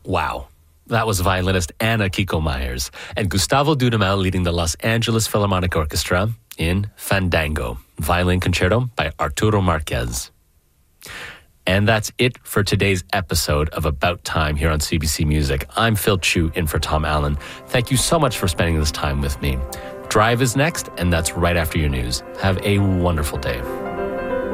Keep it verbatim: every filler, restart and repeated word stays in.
Wow. That was violinist Anna Kiko Myers and Gustavo Dudamel leading the Los Angeles Philharmonic Orchestra in Fandango, violin concerto by Arturo Marquez. And that's it for today's episode of About Time here on C B C Music. I'm Phil Chu in for Tom Allen. Thank you so much for spending this time with me. Drive is next, and that's right after your news. Have a wonderful day.